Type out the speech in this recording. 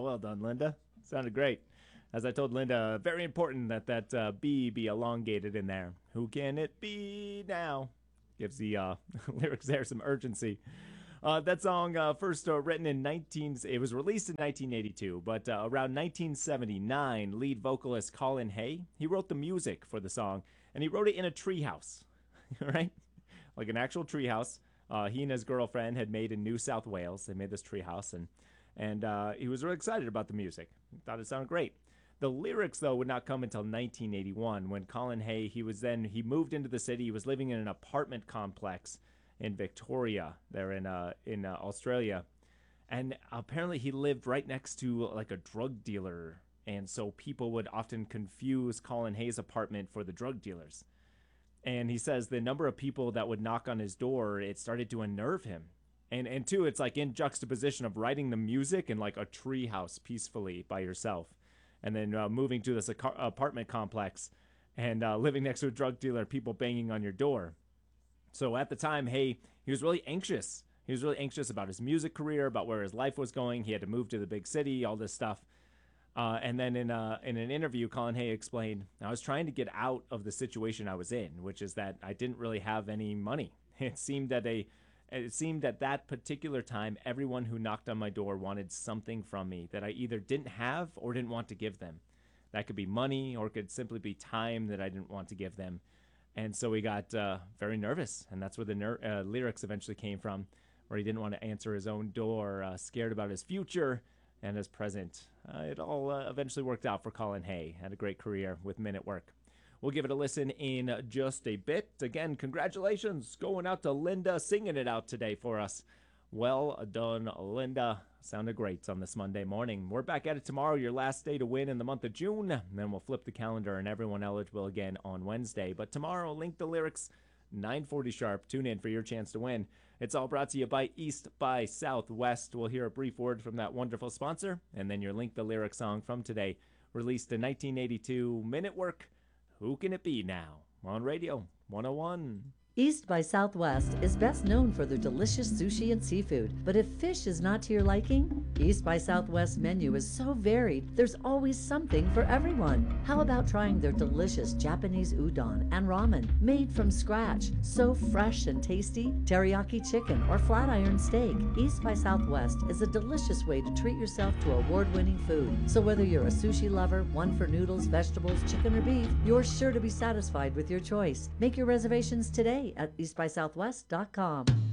Well done, Linda. Sounded great. As I told Linda, very important that that B be elongated in there. Who can it be now? Gives the lyrics there some urgency. That song first written in 19... It was released in 1982, but around 1979, lead vocalist Colin Hay, he wrote the music for the song, and he wrote it in a treehouse, right? Like an actual treehouse. He and his girlfriend had made in New South Wales. They made this treehouse, and he was really excited about the music. He thought it sounded great. The lyrics, though, would not come until 1981 when Colin Hay, he moved into the city. He was living in an apartment complex in Victoria, there in Australia. And apparently he lived right next to like a drug dealer. And so people would often confuse Colin Hay's apartment for the drug dealers. And he says the number of people that would knock on his door, it started to unnerve him. And two, it's like in juxtaposition of writing the music in like a treehouse peacefully by yourself. And then moving to this apartment complex and living next to a drug dealer, people banging on your door. So at the time, he was really anxious. He was really anxious about his music career, about where his life was going. He had to move to the big city, all this stuff. And then in an interview, Colin Hay explained, I was trying to get out of the situation I was in, which is that I didn't really have any money. It seemed at that particular time, everyone who knocked on my door wanted something from me that I either didn't have or didn't want to give them. That could be money or it could simply be time that I didn't want to give them. And so he got very nervous, and that's where the lyrics eventually came from, where he didn't want to answer his own door, scared about his future and his present. It all eventually worked out for Colin Hay. Had a great career with Men at Work. We'll give it a listen in just a bit. Again, congratulations going out to Linda, singing it out today for us. Well done, Linda. Sounded great on this Monday morning. We're back at it tomorrow, your last day to win in the month of June. And then we'll flip the calendar and everyone eligible again on Wednesday. But tomorrow, link the lyrics, 9:40 sharp. Tune in for your chance to win. It's all brought to you by East by Southwest. We'll hear a brief word from that wonderful sponsor. And then your link the lyric song from today, released in 1982, Men at Work. Who can it be now? On Radio 101. East by Southwest is best known for their delicious sushi and seafood, but if fish is not to your liking, East by Southwest menu is so varied, there's always something for everyone. How about trying their delicious Japanese udon and ramen made from scratch, so fresh and tasty, teriyaki chicken or flat iron steak. East by Southwest is a delicious way to treat yourself to award-winning food. So whether you're a sushi lover, one for noodles, vegetables, chicken or beef, you're sure to be satisfied with your choice. Make your reservations today at eastbysouthwest.com.